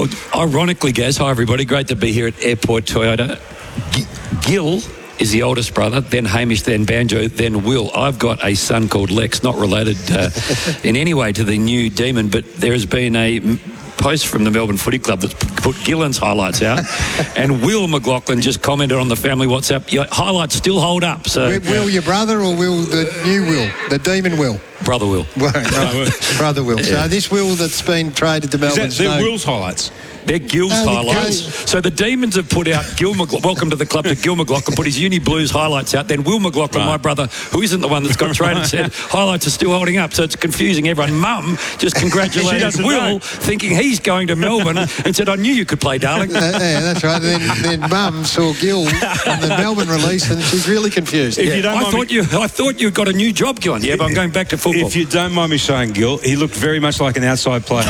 Well, ironically, Gaz, hi everybody, great to be here at Airport Toyota. Gil is the oldest brother, then Hamish, then Banjo, then Will. I've got a son called Lex, not related in any way to the new Demon, but there has been a post from the Melbourne Footy Club that's put Gillen's highlights out, and Will McLaughlin just commented on the family WhatsApp, your highlights still hold up. So Will your brother or Will the new Will, the Demon Will? Brother Will. Brother Will. Yeah. So this Will that's been traded to Melbourne. They're Will's highlights. They're Gil's highlights. So the Demons have put out Gil McLaughlin. Welcome to the club to Gil McLaughlin. Put his Uni Blues highlights out. Then Will McLaughlin, my brother, who isn't the one that's got traded, said highlights are still holding up. So it's confusing everyone. Mum just congratulated Will, thinking he's going to Melbourne, and said, I knew you could play, darling. Yeah, that's right. Then Mum saw Gil on the Melbourne release, and she's really confused. I thought you got a new job, Gil. Yeah, but I'm going back to football. If you don't mind me saying, Gil, he looked very much like an outside player.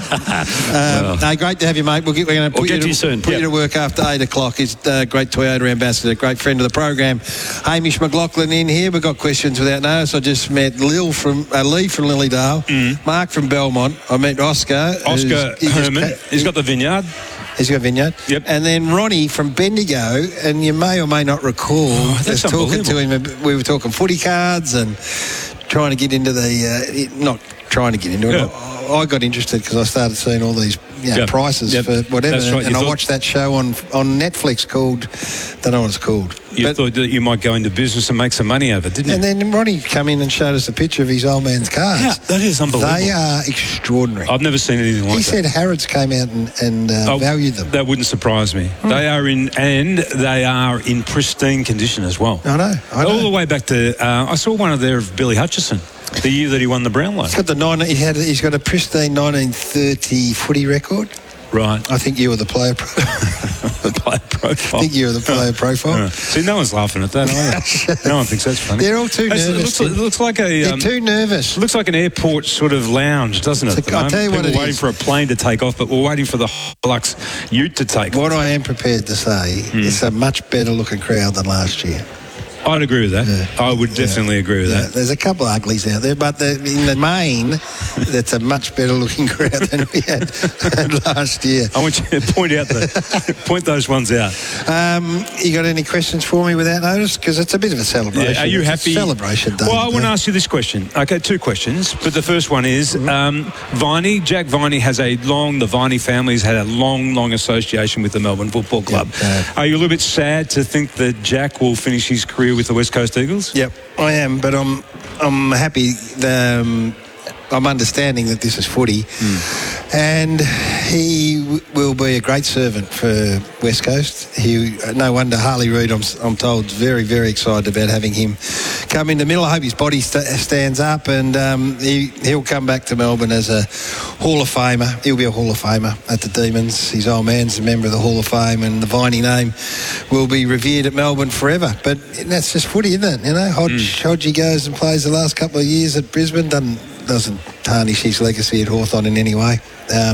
No, great to have you, mate. We're going to put you to work after 8 o'clock. He's a great Toyota ambassador, great friend of the program. Hamish McLaughlin in here. We've got questions without notice. I just met Lee from Lilydale, Mark from Belmont. I met Oscar Herman. He's got the vineyard. He's got a vineyard. Yep. And then Ronnie from Bendigo, and you may or may not recall us talking to him. We were talking footy cards and trying to get into not trying to get into it. I got interested because I started seeing all these prices for whatever, right. And I watched that show on Netflix called, don't know what it's called. You thought that you might go into business and make some money out of it, didn't you? And then Ronnie came in and showed us a picture of his old man's cars. Yeah, that is unbelievable. They are extraordinary. I've never seen anything like that. He said Harrods came out and valued them. That wouldn't surprise me. They are in pristine condition as well. I know. All the way back to I saw one of there of Billy Hutchison. The year that he won the Brownlow. He's got a pristine 1930 footy record. Right. I think you were the player the player profile. I think you were the player profile. Yeah. See, no one's laughing at that, are they? No one thinks that's funny. They're all too nervous. It looks like they're too nervous. It looks like an airport sort of lounge, doesn't it? I'll tell you what it is. People waiting for a plane to take off, but we're waiting for the Lux ute to take off. What I am prepared to say, it's a much better looking crowd than last year. I'd agree with that. Yeah. I would definitely agree with that. There's a couple of uglies out there, but in the main, that's a much better looking crowd than we had last year. I want you to point those ones out. You got any questions for me without notice? Because it's a bit of a celebration. Yeah, are you happy? It's a celebration day. Well, I want to ask you this question. Okay, two questions, but the first one is Jack Viney the Viney family's had a long association with the Melbourne Football Club. Are you a little bit sad to think that Jack will finish his career with the West Coast Eagles? Yep, I am, but I'm happy. I'm understanding that this is footy, and he will be a great servant for West Coast. No wonder Harley Reid, I'm told, is very, very excited about having him come in the middle. I hope his body stands up, and he'll come back to Melbourne as a Hall of Famer. He'll be a Hall of Famer at the Demons. His old man's a member of the Hall of Fame, and the Viney name will be revered at Melbourne forever. But that's just footy, isn't it? You know, Hodgie goes and plays the last couple of years at Brisbane, doesn't tarnish his legacy at Hawthorn in any way.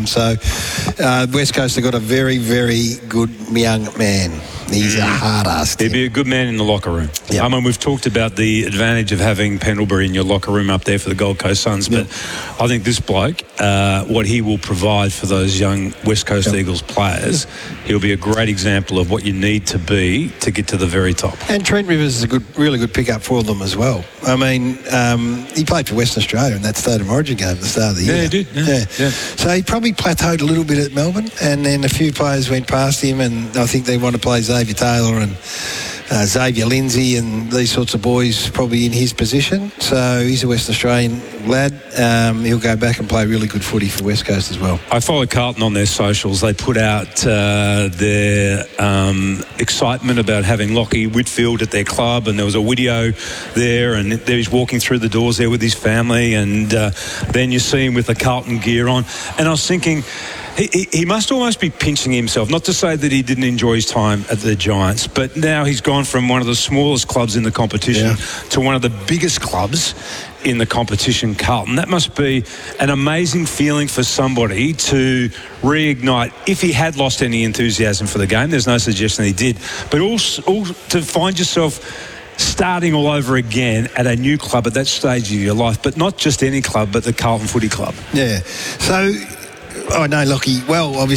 West Coast have got a very, very good young man. He's a hard ass. He'd be a good man in the locker room. Yep. I mean, we've talked about the advantage of having Pendlebury in your locker room up there for the Gold Coast Suns, but I think this bloke, what he will provide for those young West Coast Eagles players, he'll be a great example of what you need to be to get to the very top. And Trent Rivers is a really good pickup for them as well. I mean, he played for Western Australia in that State of Origin game at the start of the year. Yeah, he did. Yeah. So he probably plateaued a little bit at Melbourne, and then a few players went past him, and I think they want to play Xavier Taylor and Xavier Lindsay and these sorts of boys probably in his position. So he's a West Australian lad. He'll go back and play really good footy for West Coast as well. I follow Carlton on their socials. They put out their excitement about having Lockie Whitfield at their club, and there was a video there, and there he's walking through the doors there with his family, and then you see him with the Carlton gear on. And I was thinking, he must almost be pinching himself, not to say that he didn't enjoy his time at the Giants, but now he's gone from one of the smallest clubs in the competition to one of the biggest clubs in the competition, Carlton. That must be an amazing feeling for somebody to reignite, if he had lost any enthusiasm for the game. There's no suggestion he did, but also to find yourself starting all over again at a new club at that stage of your life, but not just any club, but the Carlton Footy Club. Yeah. So I know Lockie well, obviously.